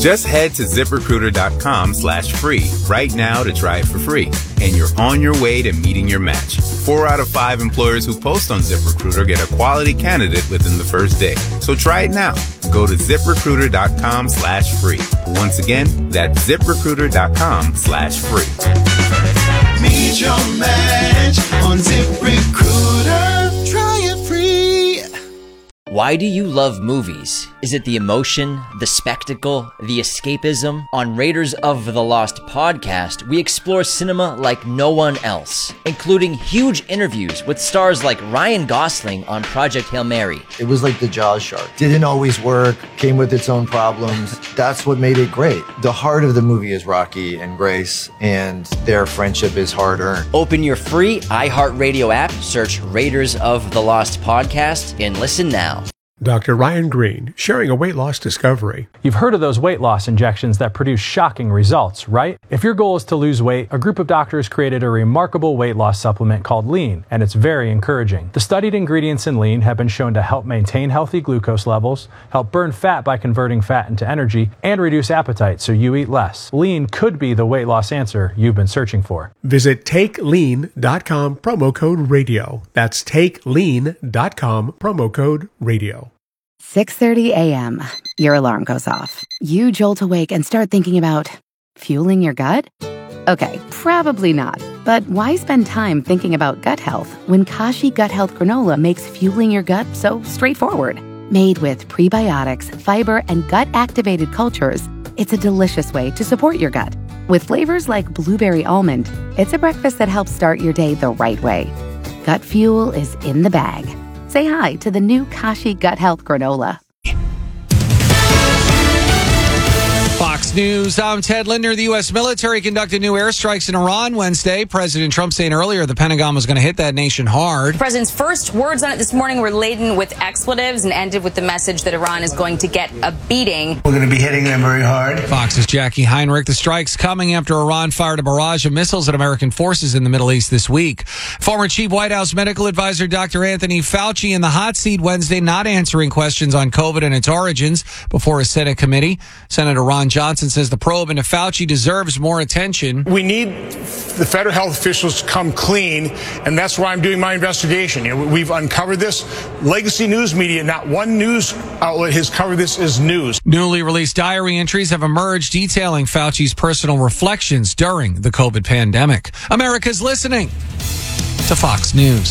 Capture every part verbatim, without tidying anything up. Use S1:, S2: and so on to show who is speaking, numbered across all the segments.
S1: Just head to ZipRecruiter.com slash free right now to try it for free. And you're on your way to meeting your match. Four out of five employers who post on ZipRecruiter get a quality candidate within the first day. So try it now. Go to ZipRecruiter.com slash free. Once again, that's ZipRecruiter.com slash free.
S2: Meet your match on ZipRecruiter. Try it free.
S3: Why do you love movies? Is it the emotion, the spectacle, the escapism? On Raiders of the Lost podcast, we explore cinema like no one else, including huge interviews with stars like Ryan Gosling on Project Hail Mary.
S4: It was like the Jaws shark. Didn't always work, came with its own problems. That's what made it great. The heart of the movie is Rocky and Grace, and their friendship is hard-earned.
S3: Open your free iHeartRadio app, search Raiders of the Lost podcast, and listen now.
S5: Doctor Ryan Green, sharing a weight loss discovery.
S6: You've heard of those weight loss injections that produce shocking results, right? If your goal is to lose weight, a group of doctors created a remarkable weight loss supplement called Lean, and it's very encouraging. The studied ingredients in Lean have been shown to help maintain healthy glucose levels, help burn fat by converting fat into energy, and reduce appetite so you eat less. Lean could be the weight loss answer you've been searching for.
S5: Visit take lean dot com, promo code radio. That's take lean dot com, promo code radio.
S7: six thirty a.m. Your alarm goes off. You jolt awake and start thinking about fueling your gut? Okay, probably not. But why spend time thinking about gut health when Kashi Gut Health Granola makes fueling your gut so straightforward? Made with prebiotics, fiber, and gut-activated cultures, it's a delicious way to support your gut. With flavors like blueberry almond, it's a breakfast that helps start your day the right way. Gut fuel is in the bag. Say hi to the new Kashi Gut Health Granola.
S8: Fox News, I'm Ted Linder. The U S military conducted new airstrikes in Iran Wednesday. President Trump saying earlier the Pentagon was going to hit that nation hard.
S9: The president's first words on it this morning were laden with expletives and ended with the message that Iran is going to get a beating.
S2: We're going to be hitting them very hard.
S8: Fox's Jackie Heinrich. The strikes coming after Iran fired a barrage of missiles at American forces in the Middle East this week. Former Chief White House medical advisor Doctor Anthony Fauci in the hot seat Wednesday, not answering questions on COVID and its origins before a Senate committee. Senator Ron Johnson says the probe into Fauci deserves more attention.
S10: We need the federal health officials to come clean, and that's why I'm doing my investigation. You know, we've uncovered this. Legacy news media, not one news outlet has covered this as news.
S8: Newly released diary entries have emerged detailing Fauci's personal reflections during the COVID pandemic. America's listening to Fox News.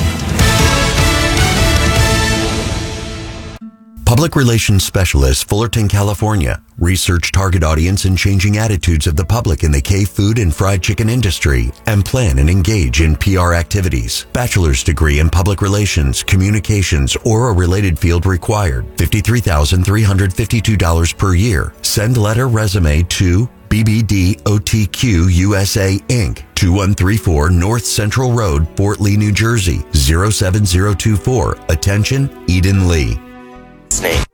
S11: Public relations specialist, Fullerton, California. Research target audience and changing attitudes of the public in the K-food and fried chicken industry and plan and engage in P R activities. Bachelor's degree in public relations, communications, or a related field required. fifty-three thousand three hundred fifty-two dollars per year. Send letter resume to B B D O T Q U S A Incorporated, two one three four North Central Road, Fort Lee, New Jersey, zero seven zero two four. Attention, Eden Lee.
S12: Snake.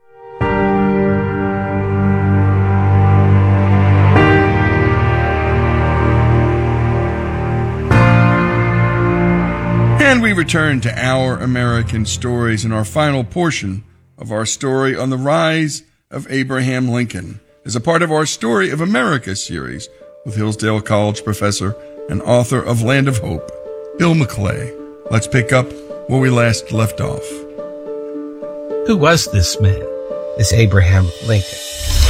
S13: And we return to Our American Stories in our final portion of our story on the rise of Abraham Lincoln as a part of our Story of America series with Hillsdale College professor and author of Land of Hope, Bill McClay. Let's pick up where we last left off.
S14: Who was this man, this Abraham Lincoln?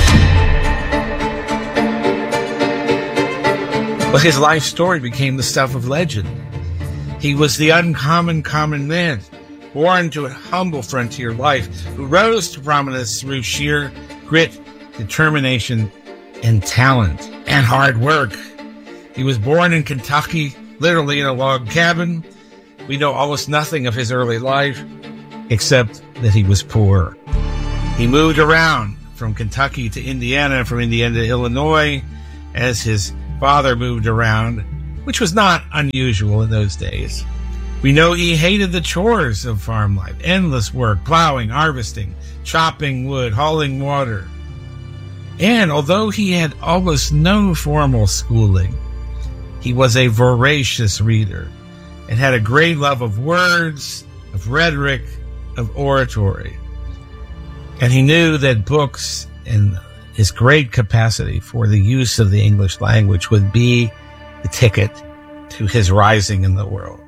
S14: Well, his life story became the stuff of legend. He was the uncommon common man, born to a humble frontier life, who rose to prominence through sheer grit, determination, and talent, and hard work. He was born in Kentucky, literally in a log cabin. We know almost nothing of his early life, except that he was poor. He moved around from Kentucky to Indiana, from Indiana to Illinois, as his father moved around, which was not unusual in those days. We know he hated the chores of farm life, endless work, plowing, harvesting, chopping wood, hauling water. And although he had almost no formal schooling, he was a voracious reader and had a great love of words, of rhetoric, of oratory. And he knew that books and his great capacity for the use of the English language would be the ticket to his rising in the world.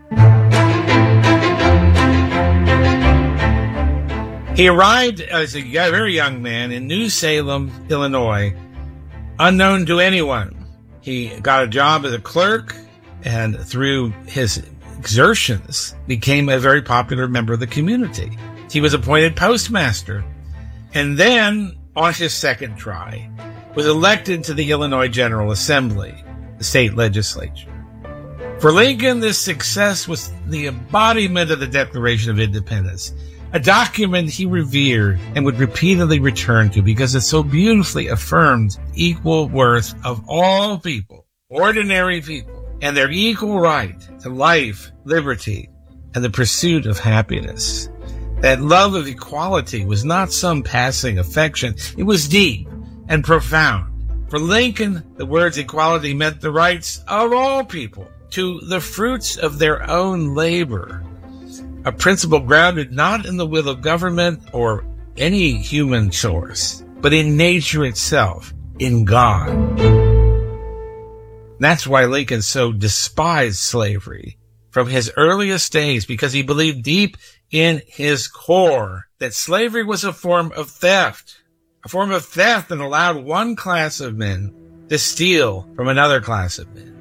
S14: He arrived as a very young man in New Salem, Illinois, unknown to anyone. He got a job as a clerk, and through his exertions became a very popular member of the community. He was appointed postmaster, and then, on his second try, was elected to the Illinois General Assembly, the state legislature. For Lincoln, this success was the embodiment of the Declaration of Independence, a document he revered and would repeatedly return to because it so beautifully affirmed equal worth of all people, ordinary people, and their equal right to life, liberty, and the pursuit of happiness. That love of equality was not some passing affection. It was deep and profound. For Lincoln, the words equality meant the rights of all people to the fruits of their own labor, a principle grounded not in the will of government or any human source, but in nature itself, in God. That's why Lincoln so despised slavery from his earliest days, because he believed deep in his core that slavery was a form of theft, a form of theft that allowed one class of men to steal from another class of men.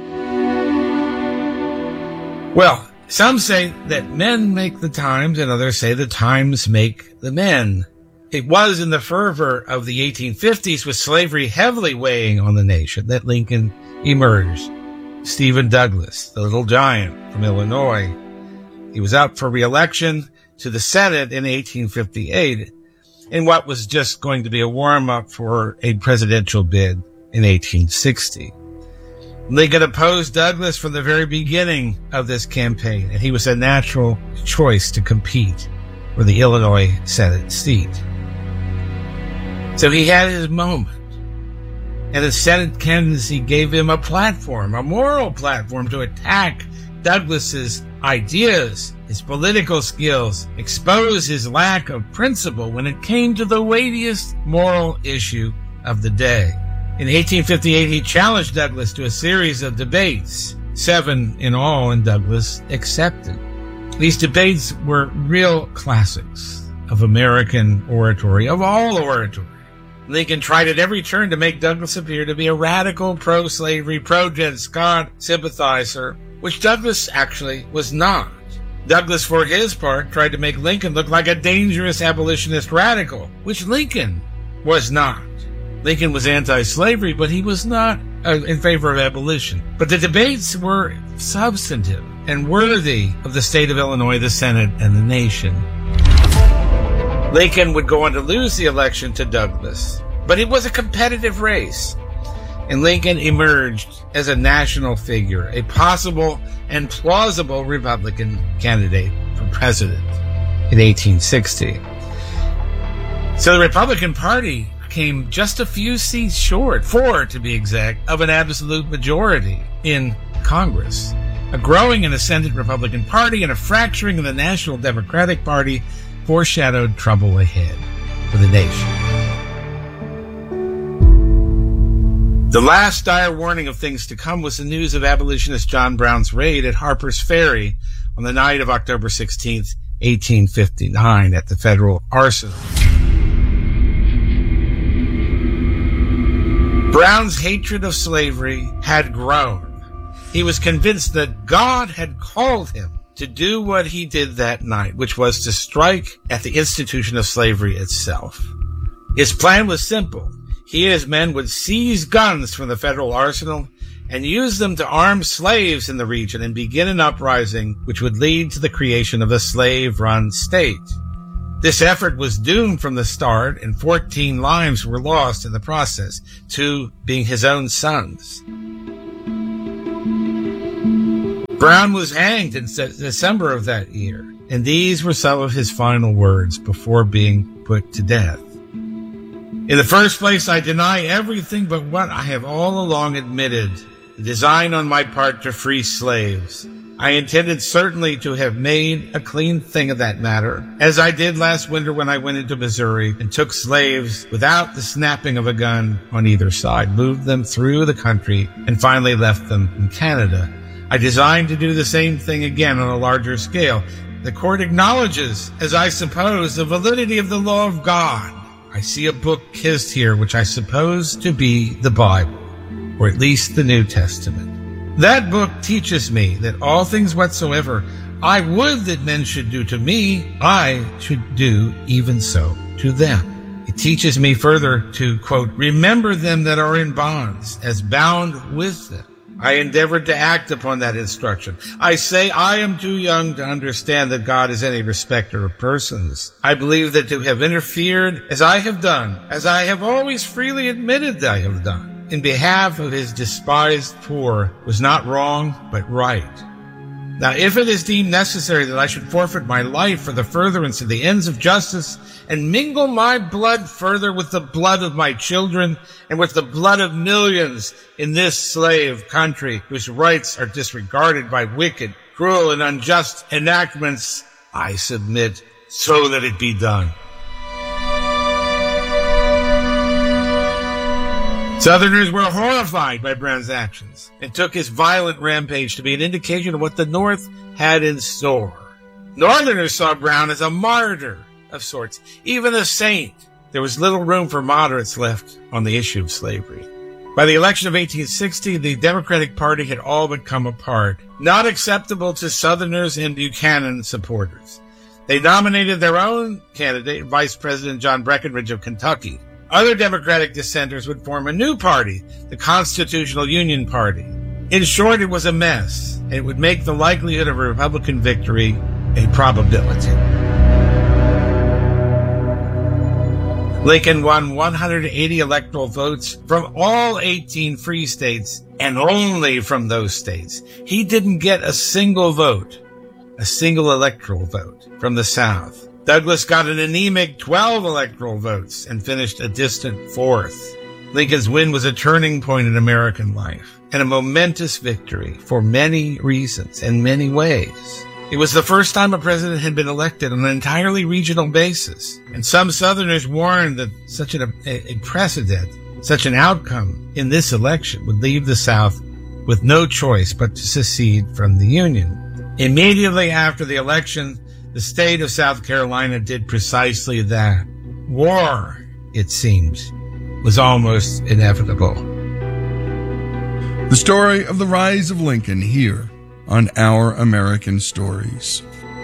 S14: Well, some say that men make the times, and others say the times make the men. It was in the fervor of the eighteen fifties, with slavery heavily weighing on the nation, that Lincoln emerged. Stephen Douglas, the little giant from Illinois. He was up for re-election to the Senate in eighteen fifty-eight in what was just going to be a warm-up for a presidential bid in eighteen sixty. Lincoln opposed Douglas from the very beginning of this campaign, and he was a natural choice to compete for the Illinois Senate seat. So he had his moment, and the Senate candidacy gave him a platform, a moral platform, to attack Douglas's ideas, his political skills, expose his lack of principle when it came to the weightiest moral issue of the day. In eighteen fifty-eight, he challenged Douglas to a series of debates, seven in all, and Douglas accepted. These debates were real classics of American oratory, of all oratory. Lincoln tried at every turn to make Douglas appear to be a radical pro-slavery, pro-Dred Scott sympathizer, which Douglas actually was not. Douglas, for his part, tried to make Lincoln look like a dangerous abolitionist radical, which Lincoln was not. Lincoln was anti-slavery, but he was not uh, in favor of abolition. But the debates were substantive and worthy of the state of Illinois, the Senate, and the nation. Lincoln would go on to lose the election to Douglas, but it was a competitive race, and Lincoln emerged as a national figure, a possible and plausible Republican candidate for president in eighteen sixty. So the Republican Party came just a few seats short, four to be exact, of an absolute majority in Congress. A growing and ascendant Republican Party and a fracturing of the National Democratic Party foreshadowed trouble ahead for the nation. The last dire warning of things to come was the news of abolitionist John Brown's raid at Harper's Ferry on the night of October sixteenth, eighteen fifty-nine, at the Federal Arsenal. Brown's hatred of slavery had grown. He was convinced that God had called him to do what he did that night, which was to strike at the institution of slavery itself. His plan was simple. He and his men would seize guns from the Federal Arsenal and use them to arm slaves in the region and begin an uprising which would lead to the creation of a slave-run state. This effort was doomed from the start, and fourteen lives were lost in the process, two being his own sons. Brown was hanged in December of that year, and these were some of his final words before being put to death. In the first place, I deny everything but what I have all along admitted, the design on my part to free slaves. I intended certainly to have made a clean thing of that matter, as I did last winter when I went into Missouri and took slaves without the snapping of a gun on either side, moved them through the country, and finally left them in Canada. I designed to do the same thing again on a larger scale. The court acknowledges, as I suppose, the validity of the law of God. I see a book kissed here which I suppose to be the Bible, or at least the New Testament. That book teaches me that all things whatsoever I would that men should do to me, I should do even so to them. It teaches me further to, quote, remember them that are in bonds, as bound with them. I endeavored to act upon that instruction. I say I am too young to understand that God is any respecter of persons. I believe that to have interfered as I have done, as I have always freely admitted that I have done, in behalf of his despised poor was not wrong, but right. Now, if it is deemed necessary that I should forfeit my life for the furtherance of the ends of justice and mingle my blood further with the blood of my children and with the blood of millions in this slave country whose rights are disregarded by wicked, cruel, and unjust enactments, I submit so that it be done. Southerners were horrified by Brown's actions and took his violent rampage to be an indication of what the North had in store. Northerners saw Brown as a martyr of sorts, even a saint. There was little room for moderates left on the issue of slavery. By the election of eighteen sixty, the Democratic Party had all but come apart, not acceptable to Southerners and Buchanan supporters. They nominated their own candidate, Vice President John Breckinridge of Kentucky. Other Democratic dissenters would form a new party, the Constitutional Union Party. In short, it was a mess, and it would make the likelihood of a Republican victory a probability. Lincoln won one hundred eighty electoral votes from all eighteen free states, and only from those states. He didn't get a single vote, a single electoral vote from the South. Douglas got an anemic twelve electoral votes and finished a distant fourth. Lincoln's win was a turning point in American life and a momentous victory for many reasons and many ways. It was the first time a president had been elected on an entirely regional basis, and some Southerners warned that such an, a, a precedent, such an outcome in this election would leave the South with no choice but to secede from the Union. Immediately after the election, the state of South Carolina did precisely that. War, it seemed, was almost inevitable.
S13: The story of the rise of Lincoln here on Our American Stories.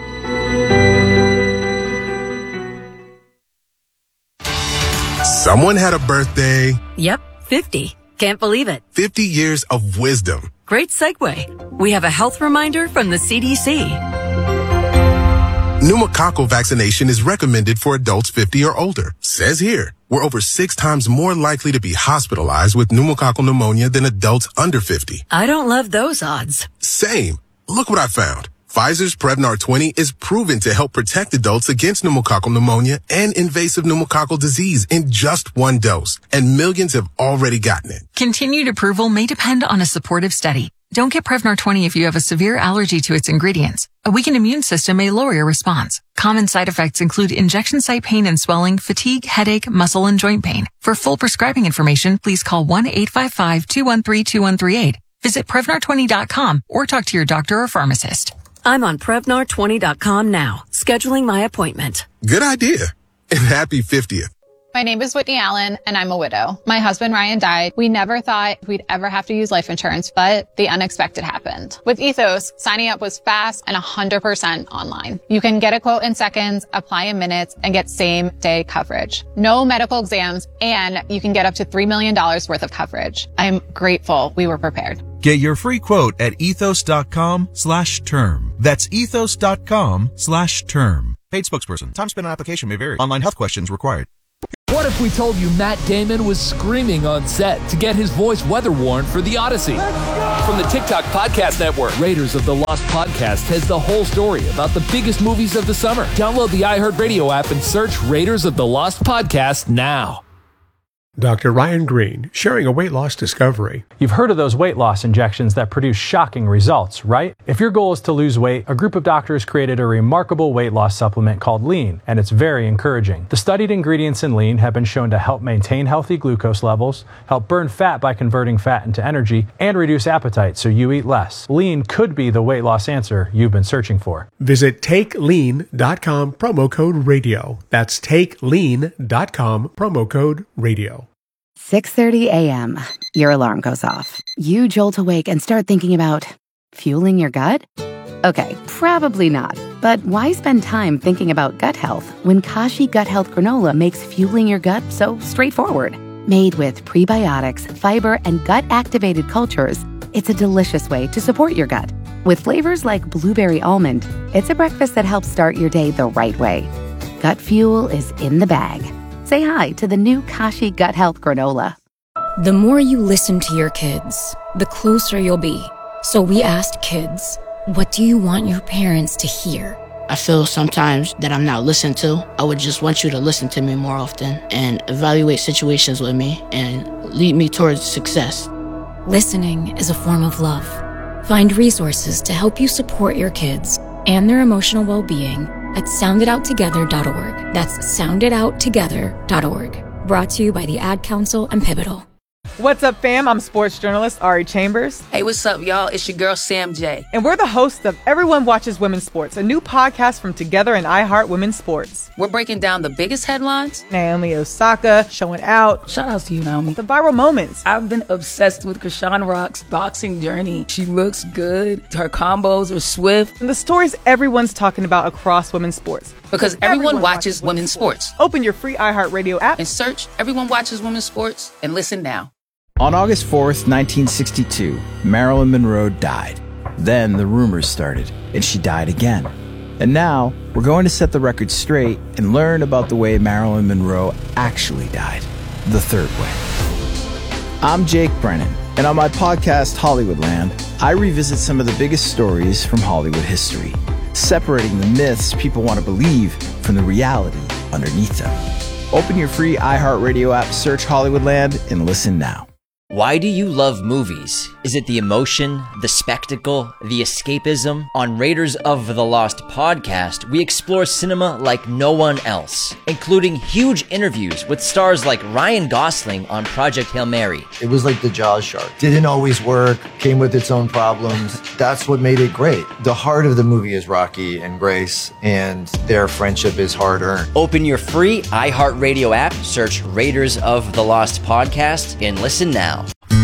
S12: Someone had a birthday.
S15: Yep, fifty. Can't believe it.
S12: fifty years of wisdom.
S15: Great segue. We have a health reminder from the C D C.
S12: Pneumococcal vaccination is recommended for adults fifty or older. Says here, we're over six times more likely to be hospitalized with pneumococcal pneumonia than adults under fifty.
S15: I don't love those odds.
S12: Same. Look what I found. Pfizer's Prevnar twenty is proven to help protect adults against pneumococcal pneumonia and invasive pneumococcal disease in just one dose, and millions have already gotten it.
S16: Continued approval may depend on a supportive study. Don't get Prevnar twenty if you have a severe allergy to its ingredients. A weakened immune system may lower your response. Common side effects include injection site pain and swelling, fatigue, headache, muscle, and joint pain. For full prescribing information, please call one eight five five, two one three, two one three eight. Visit Prevnar twenty dot com or talk to your doctor or pharmacist.
S15: I'm on Prevnar twenty dot com now, scheduling my appointment.
S12: Good idea. And happy fiftieth.
S17: My name is Whitney Allen, and I'm a widow. My husband, Ryan, died. We never thought we'd ever have to use life insurance, but the unexpected happened. With Ethos, signing up was fast and one hundred percent online. You can get a quote in seconds, apply in minutes, and get same-day coverage. No medical exams, and you can get up to three million dollars worth of coverage. I'm grateful we were prepared.
S18: Get your free quote at ethos.com slash term. That's ethos.com slash term. Paid spokesperson. Time spent on application may vary. Online health questions required.
S19: What if we told you Matt Damon was screaming on set to get his voice weather worn for The Odyssey? From the TikTok Podcast Network, Raiders of the Lost Podcast has the whole story about the biggest movies of the summer. Download the iHeartRadio app and search Raiders of the Lost Podcast now.
S5: Doctor Ryan Green, sharing a weight loss discovery.
S6: You've heard of those weight loss injections that produce shocking results, right? If your goal is to lose weight, a group of doctors created a remarkable weight loss supplement called Lean, and it's very encouraging. The studied ingredients in Lean have been shown to help maintain healthy glucose levels, help burn fat by converting fat into energy, and reduce appetite so you eat less. Lean could be the weight loss answer you've been searching for.
S5: Visit take lean dot com, promo code radio. That's take lean dot com, promo code radio.
S7: six thirty a.m. Your alarm goes off. You jolt awake and start thinking about fueling your gut? Okay, probably not. But why spend time thinking about gut health when Kashi Gut Health Granola makes fueling your gut so straightforward? Made with prebiotics, fiber, and gut-activated cultures, it's a delicious way to support your gut. With flavors like blueberry almond, it's a breakfast that helps start your day the right way. Gut fuel is in the bag. Say hi to the new Kashi Gut Health Granola.
S20: The more you listen to your kids, the closer you'll be. So we asked kids, what do you want your parents to hear?
S21: I feel sometimes that I'm not listened to. I would just want you to listen to me more often and evaluate situations with me and lead me towards success.
S20: Listening is a form of love. Find resources to help you support your kids and their emotional well-being at sound it out together dot org. That's sound it out together dot org. Brought to you by the Ad Council and Pivotal.
S22: What's up, fam? I'm sports journalist Ari Chambers.
S23: Hey, what's up, y'all? It's your girl, Sam J.
S22: And we're the hosts of Everyone Watches Women's Sports, a new podcast from Together and iHeart Women's Sports.
S23: We're breaking down the biggest headlines.
S22: Naomi Osaka showing out.
S23: Shout out to you, Naomi.
S22: The viral moments.
S23: I've been obsessed with Krishan Rock's boxing journey. She looks good. Her combos are swift.
S22: And the stories everyone's talking about across women's sports.
S23: Because everyone, everyone watches, watches women's sports. sports.
S22: Open your free iHeartRadio app
S23: and search Everyone Watches Women's Sports and listen now.
S24: On August fourth, nineteen sixty-two, Marilyn Monroe died. Then the rumors started, and she died again. And now, we're going to set the record straight and learn about the way Marilyn Monroe actually died, the third way. I'm Jake Brennan, and on my podcast, Hollywoodland, I revisit some of the biggest stories from Hollywood history, separating the myths people want to believe from the reality underneath them. Open your free iHeartRadio app, search Hollywoodland, and listen now.
S3: Why do you love movies? Is it the emotion, the spectacle, the escapism? On Raiders of the Lost podcast, we explore cinema like no one else, including huge interviews with stars like Ryan Gosling on Project Hail Mary.
S4: It was like the Jaws shark. Didn't always work, came with its own problems. That's what made it great. The heart of the movie is Rocky and Grace, and their friendship is hard-earned.
S3: Open your free iHeartRadio app, search Raiders of the Lost podcast, and listen now.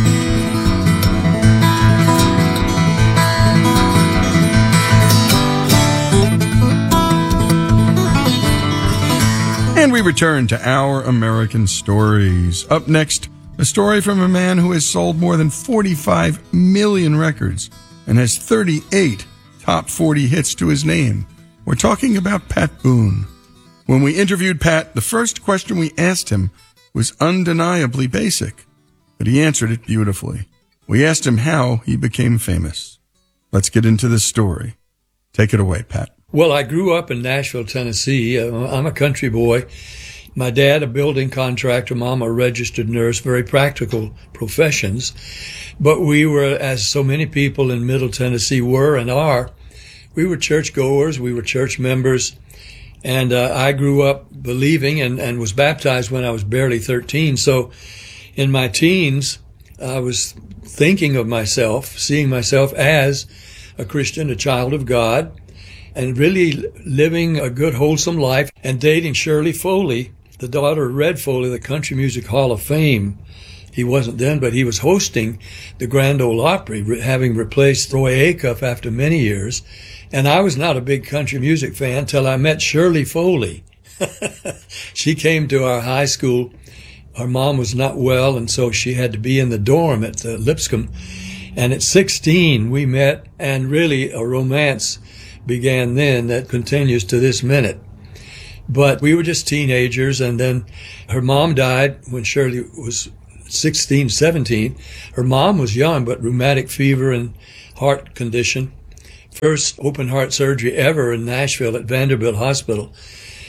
S13: And we return to Our American Stories. Up next, a story from a man who has sold more than forty-five million records and has thirty-eight top forty hits to his name. We're talking about Pat Boone. When we interviewed Pat, the first question we asked him was undeniably basic, but he answered it beautifully. We asked him how he became famous. Let's get into this story. Take it away, Pat.
S25: Well, I grew up in Nashville, Tennessee. I'm a country boy. My dad, a building contractor, mom, a registered nurse, very practical professions. But we were, as so many people in Middle Tennessee were and are, we were churchgoers, we were church members. And uh, I grew up believing and, and was baptized when I was barely thirteen. So in my teens, I was thinking of myself, seeing myself as a Christian, a child of God, and really living a good, wholesome life, and dating Shirley Foley, the daughter of Red Foley, the Country Music Hall of Fame. He wasn't then, but he was hosting the Grand Ole Opry, having replaced Roy Acuff after many years. And I was not a big country music fan till I met Shirley Foley. She came to our high school. Her mom was not well, and so she had to be in the dorm at the Lipscomb. And at sixteen, we met, and really a romance began then that continues to this minute. But we were just teenagers, and then her mom died when Shirley was sixteen, seventeen. Her mom was young, but rheumatic fever and heart condition. First open heart surgery ever in Nashville at Vanderbilt Hospital.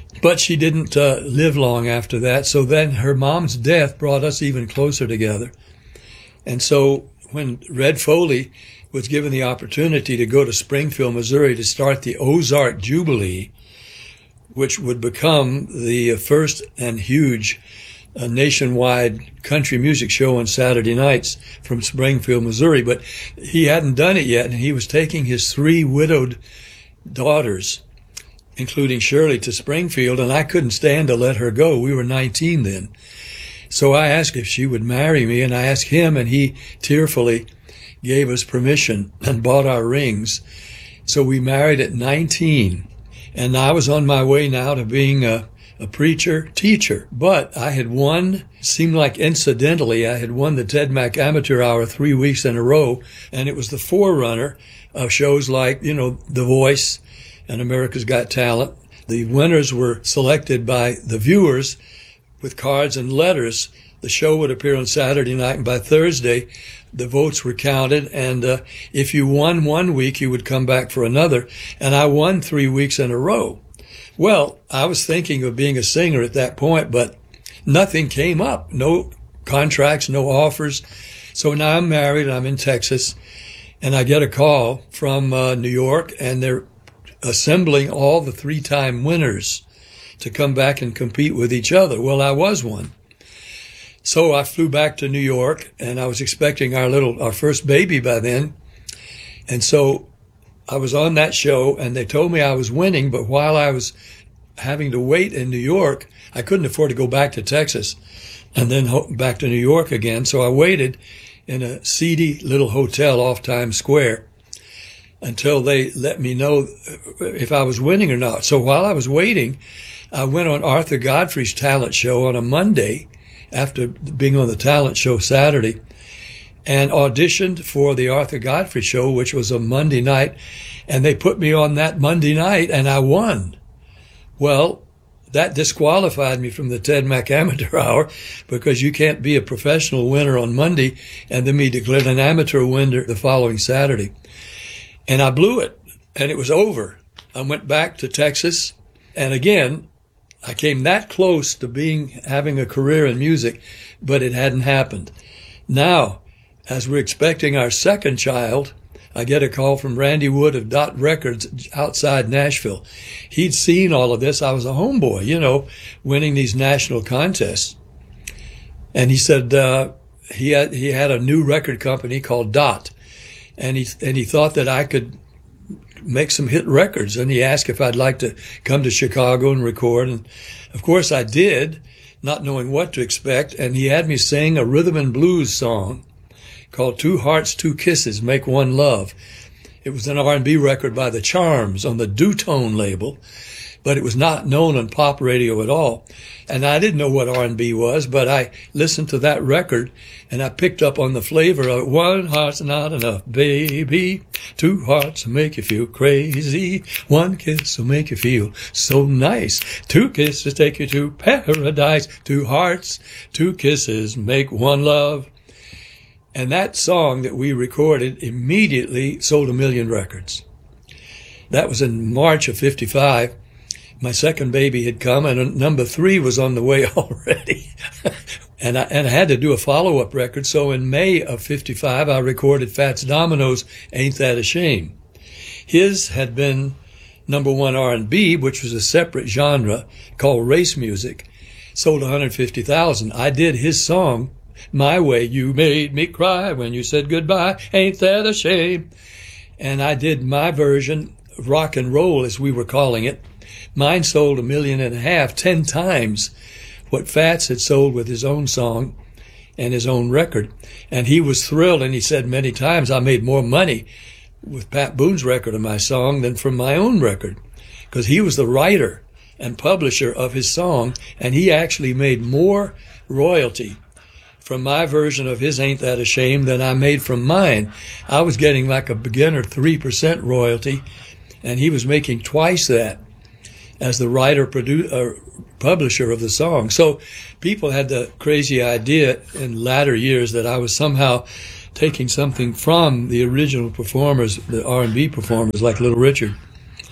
S25: But she didn't uh, live long after that. So then her mom's death brought us even closer together. And so when Red Foley was given the opportunity to go to Springfield, Missouri to start the Ozark Jubilee, which would become the first and huge uh, nationwide country music show on Saturday nights from Springfield, Missouri. But he hadn't done it yet, and he was taking his three widowed daughters, including Shirley, to Springfield, and I couldn't stand to let her go. We were nineteen then. So I asked if she would marry me, and I asked him, and he tearfully gave us permission and bought our rings. So we married at nineteen. And I was on my way now to being a, a preacher, teacher. But I had won, seemed like incidentally, I had won the Ted Mack Amateur Hour three weeks in a row. And it was the forerunner of shows like, you know, The Voice and America's Got Talent. The winners were selected by the viewers with cards and letters. The show would appear on Saturday night, and by Thursday, the votes were counted, and uh, if you won one week, you would come back for another, and I won three weeks in a row. Well, I was thinking of being a singer at that point, but nothing came up. No contracts, no offers. So now I'm married, I'm in Texas, and I get a call from uh, New York, and they're assembling all the three-time winners to come back and compete with each other. Well, I was one. So I flew back to New York, and I was expecting our little, our first baby by then. And so I was on that show, and they told me I was winning, but while I was having to wait in New York, I couldn't afford to go back to Texas and then ho- back to New York again. So I waited in a seedy little hotel off Times Square until they let me know if I was winning or not. So while I was waiting, I went on Arthur Godfrey's talent show on a Monday, after being on the talent show Saturday, and auditioned for the Arthur Godfrey show, which was a Monday night, and they put me on that Monday night, and I won. Well, that disqualified me from the Ted Mack Amateur Hour, because you can't be a professional winner on Monday and then be declared an amateur winner the following Saturday. And I blew it, and it was over. I went back to Texas, and again, I came that close to being having a career in music, but it hadn't happened. Now, as we're expecting our second child, I get a call from Randy Wood of Dot Records outside Nashville. He'd seen all of this. I was a homeboy, you know, winning these national contests. And he said uh, he had he had a new record company called Dot, and he and he thought that I could make some hit records, and he asked if I'd like to come to Chicago and record, and of course I did, not knowing what to expect, and he had me sing a rhythm and blues song called Two Hearts, Two Kisses, Make One Love. It was an R and B record by the Charms on the Dutone label, but it was not known on pop radio at all. And I didn't know what R and B was, but I listened to that record, and I picked up on the flavor of it. One heart's not enough, baby. Two hearts will make you feel crazy. One kiss will make you feel so nice. Two kisses take you to paradise. Two hearts, two kisses make one love. And that song that we recorded immediately sold a million records. That was in March of fifty-five. My second baby had come, and number three was on the way already. and, I, and I had to do a follow-up record. So in May of fifty-five, I recorded Fats Domino's Ain't That a Shame. His had been number one R and B, which was a separate genre called race music, sold one hundred fifty thousand. I did his song, My Way. You made me cry when you said goodbye. Ain't that a shame? And I did my version, rock and roll as we were calling it. Mine sold a million and a half, ten times what Fats had sold with his own song and his own record. And he was thrilled, and he said many times, I made more money with Pat Boone's record of my song than from my own record, because he was the writer and publisher of his song, and he actually made more royalty from my version of his Ain't That a Shame than I made from mine. I was getting like a beginner three percent royalty, and he was making twice that as the writer, produ- uh, publisher of the song. So people had the crazy idea in latter years that I was somehow taking something from the original performers, the R and B performers like Little Richard.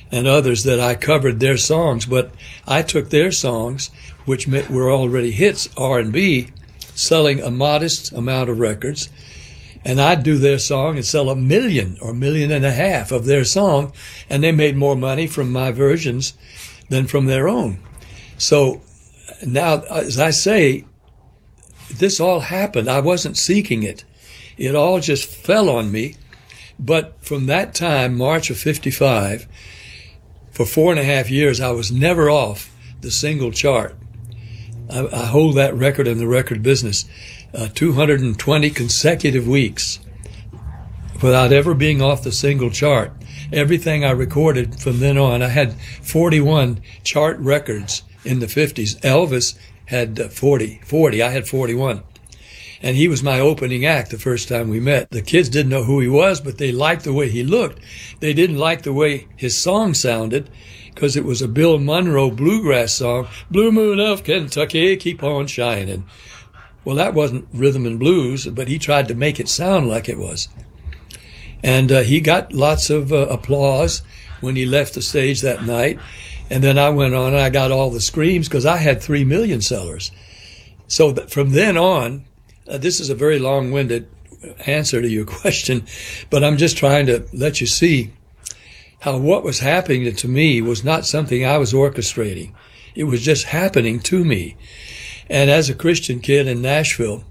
S25: and others that I covered their songs, but I took their songs, which were already hits, R and B, selling a modest amount of records, and I'd do their song and sell a million or million and a half of their song, and they made more money from my versions than from their own. So now, as I say, this all happened. I wasn't seeking it. It all just fell on me. But from that time, March of fifty-five, for four and a half years, I was never off the single chart. I, I hold that record in the record business, uh, two hundred twenty consecutive weeks without ever being off the single chart. Everything I recorded from then on, I had forty-one chart records in the fifties. Elvis had uh, forty, forty, I had forty-one. And he was my opening act the first time we met. The kids didn't know who he was, but they liked the way he looked. They didn't like the way his song sounded, because it was a Bill Monroe bluegrass song, Blue Moon of Kentucky, keep on shining. Well, that wasn't rhythm and blues, but he tried to make it sound like it was. And uh, he got lots of uh, applause when he left the stage that night. And then I went on and I got all the screams because I had three million sellers. So th- from then on, uh, this is a very long-winded answer to your question, but I'm just trying to let you see how what was happening to me was not something I was orchestrating. It was just happening to me. And as a Christian kid in Nashville,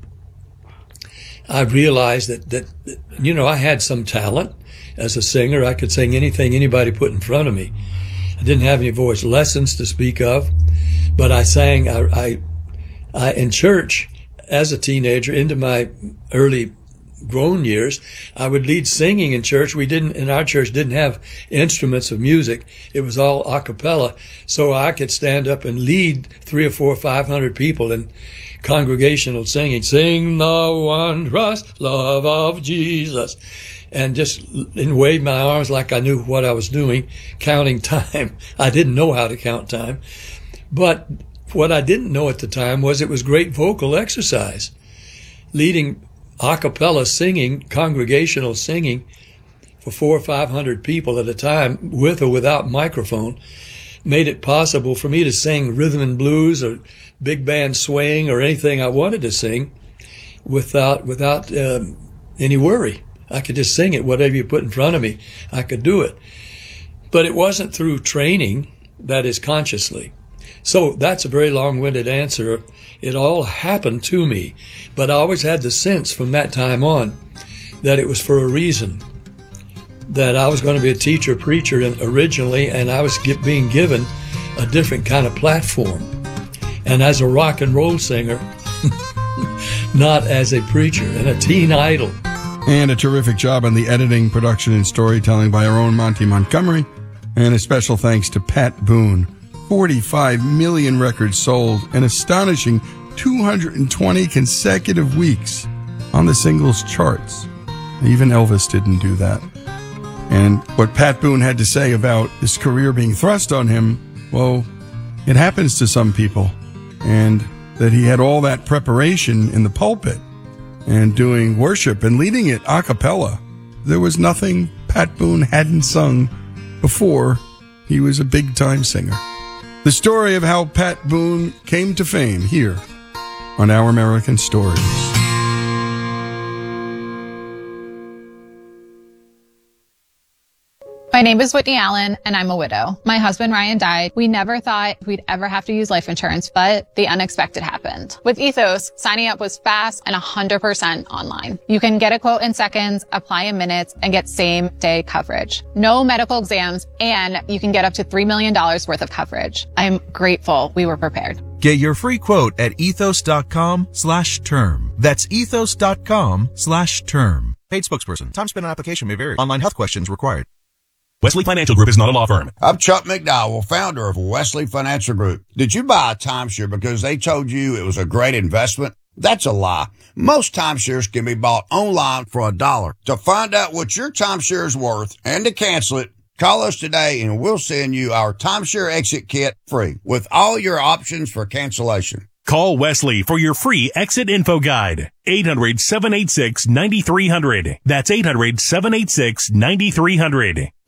S25: I realized that, that, you know, I had some talent as a singer. I could sing anything anybody put in front of me. I didn't have any voice lessons to speak of, but I sang, I, I, I in church as a teenager into my early grown years, I would lead singing in church. We didn't, in our church, didn't have instruments of music. It was all a cappella. So I could stand up and lead three or four, five hundred people in congregational singing. Sing the wondrous love of Jesus. And just and wave my arms like I knew what I was doing, counting time. I didn't know how to count time. But what I didn't know at the time was it was great vocal exercise. Leading a cappella singing, congregational singing for four or five hundred people at a time, with or without microphone, made it possible for me to sing rhythm and blues or big band swing or anything I wanted to sing without without um, any worry. I could just sing it, whatever you put in front of me, I could do it. But it wasn't through training, that is consciously. So that's a very long-winded answer. It all happened to me, but I always had the sense from that time on that it was for a reason, that I was going to be a teacher, preacher originally, and I was get, being given a different kind of platform. And as a rock and roll singer, not as a preacher and a teen idol.
S13: And a terrific job on the editing, production, and storytelling by our own Monty Montgomery. And a special thanks to Pat Boone. forty-five million records sold, an astonishing two hundred twenty consecutive weeks on the singles charts. Even Elvis didn't do that. And what Pat Boone had to say about his career being thrust on him, well, it happens to some people. And that he had all that preparation in the pulpit and doing worship and leading it a cappella. There was nothing Pat Boone hadn't sung before he was a big-time singer. The story of how Pat Boone came to fame here on Our American Stories.
S17: My name is Whitney Allen, and I'm a widow. My husband, Ryan, died. We never thought we'd ever have to use life insurance, but the unexpected happened. With Ethos, signing up was fast and one hundred percent online. You can get a quote in seconds, apply in minutes, and get same-day coverage. No medical exams, and you can get up to three million dollars worth of coverage. I'm grateful we were prepared.
S18: Get your free quote at ethos.com slash term. That's ethos.com slash term. Paid spokesperson. Time spent on application may vary. Online health questions required.
S1: Wesley Financial Group is not a law firm.
S2: I'm Chuck McDowell, founder of Wesley Financial Group. Did you buy a timeshare because they told you it was a great investment? That's a lie. Most timeshares can be bought online for a dollar. To find out what your timeshare is worth and to cancel it, call us today and we'll send you our timeshare exit kit free with all your options for cancellation.
S1: Call Wesley for your free exit info guide. eight hundred, seven eight six, nine three hundred. That's eight hundred, seven eight six, nine three hundred.